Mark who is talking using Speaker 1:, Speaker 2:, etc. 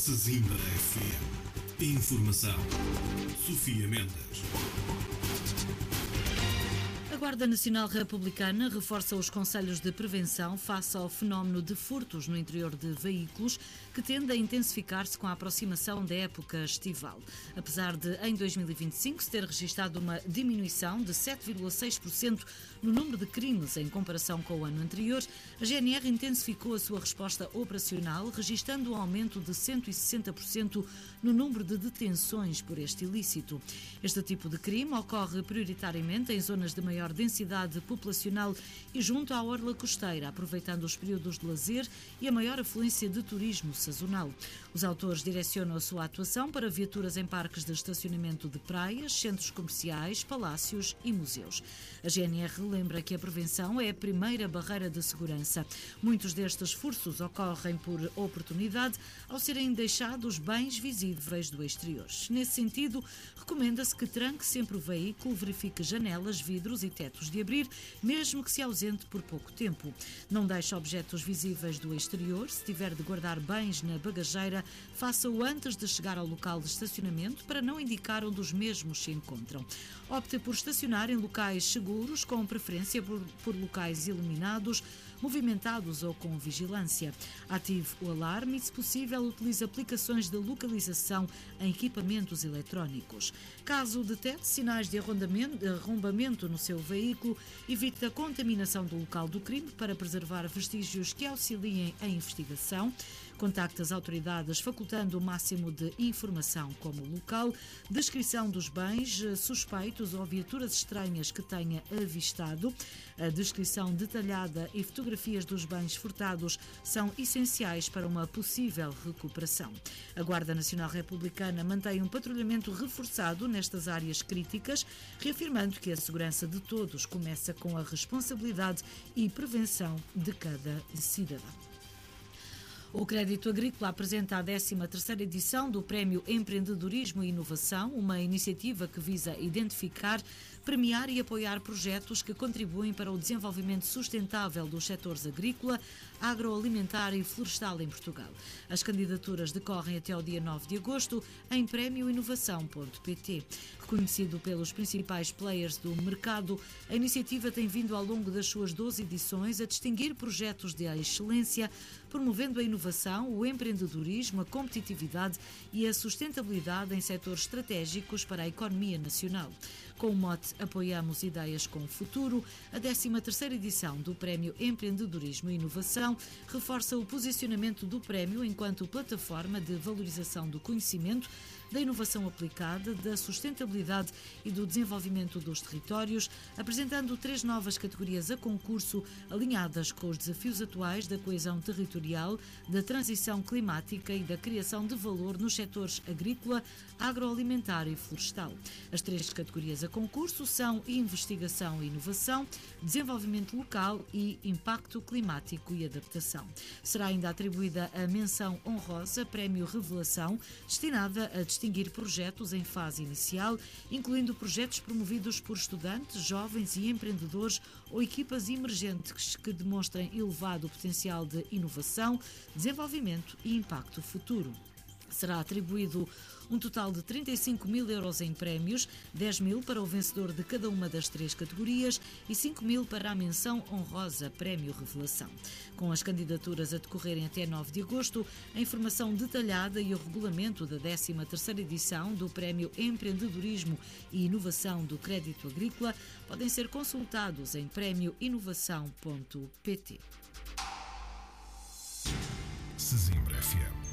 Speaker 1: Sesimbra FM. Informação. Sofia Mendes.
Speaker 2: A Guarda Nacional Republicana reforça os conselhos de prevenção face ao fenómeno de furtos no interior de veículos, que tende a intensificar-se com a aproximação da época estival. Apesar de, em 2025, se ter registrado uma diminuição de 7,6% no número de crimes em comparação com o ano anterior, a GNR intensificou a sua resposta operacional, registrando um aumento de 160% no número de detenções por este ilícito. Este tipo de crime ocorre prioritariamente em zonas de maior densidade populacional e junto à orla costeira, aproveitando os períodos de lazer e a maior afluência de turismo sazonal. Os autores direcionam a sua atuação para viaturas em parques de estacionamento de praias, centros comerciais, palácios e museus. A GNR lembra que a prevenção é a primeira barreira de segurança. Muitos destes furtos ocorrem por oportunidade ao serem deixados bens visíveis do exterior. Nesse sentido, recomenda-se que tranque sempre o veículo, verifique janelas, vidros e tetos de abrir, mesmo que se ausente por pouco tempo. Não deixe objetos visíveis do exterior. Se tiver de guardar bens na bagageira, faça-o antes de chegar ao local de estacionamento para não indicar onde os mesmos se encontram. Opte por estacionar em locais seguros, com preferência por locais iluminados, movimentados ou com vigilância. Ative o alarme e, se possível, utilize aplicações de localização em equipamentos eletrónicos. Caso detecte sinais de arrombamento no seu veículo, evite a contaminação do local do crime para preservar vestígios que auxiliem a investigação. Contacte as autoridades facultando o máximo de informação, como o local, descrição dos bens suspeitos ou viaturas estranhas que tenha avistado. A descrição detalhada e fotografias dos bens furtados são essenciais para uma possível recuperação. A Guarda Nacional Republicana mantém um patrulhamento reforçado nestas áreas críticas, reafirmando que a segurança de todos começa com a responsabilidade e prevenção de cada cidadão. O Crédito Agrícola apresenta a 13ª edição do Prémio Empreendedorismo e Inovação, uma iniciativa que visa identificar, premiar e apoiar projetos que contribuem para o desenvolvimento sustentável dos setores agrícola, agroalimentar e florestal em Portugal. As candidaturas decorrem até ao dia 9 de agosto em premioinovação.pt. Reconhecido pelos principais players do mercado, a iniciativa tem vindo ao longo das suas 12 edições a distinguir projetos de excelência, promovendo a inovação, o empreendedorismo, a competitividade e a sustentabilidade em setores estratégicos para a economia nacional. Com o mote Apoiamos Ideias com o Futuro, a 13ª edição do Prémio Empreendedorismo e Inovação reforça o posicionamento do prémio enquanto plataforma de valorização do conhecimento, da inovação aplicada, da sustentabilidade e do desenvolvimento dos territórios, apresentando 3 novas categorias a concurso alinhadas com os desafios atuais da coesão territorial, da transição climática e da criação de valor nos setores agrícola, agroalimentar e florestal. As 3 categorias a concurso são Investigação e Inovação, Desenvolvimento Local e Impacto Climático e Adaptação. Será ainda atribuída a menção honrosa Prémio Revelação, destinada a distinguir projetos em fase inicial, incluindo projetos promovidos por estudantes, jovens e empreendedores ou equipas emergentes que demonstrem elevado potencial de inovação, desenvolvimento e impacto futuro. Será atribuído um total de 35 mil euros em prémios, 10 mil para o vencedor de cada uma das 3 categorias e 5 mil para a menção honrosa Prémio Revelação. Com as candidaturas a decorrerem até 9 de agosto, a informação detalhada e o regulamento da 13ª edição do Prémio Empreendedorismo e Inovação do Crédito Agrícola podem ser consultados em premioinovação.pt.
Speaker 1: Sesimbra FM.